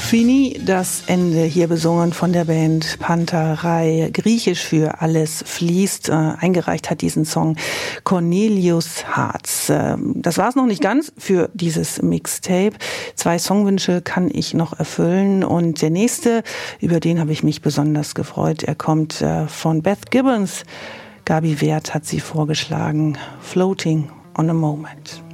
Fini, das Ende, hier besungen von der Band Panterei, griechisch für alles fließt. Eingereicht hat diesen Song Cornelius Hartz. Das war es noch nicht ganz für dieses Mixtape. 2 Songwünsche kann ich noch erfüllen und der nächste, über den habe ich mich besonders gefreut. Er kommt von Beth Gibbons. Gabi Wert hat sie vorgeschlagen. Floating on a Moment.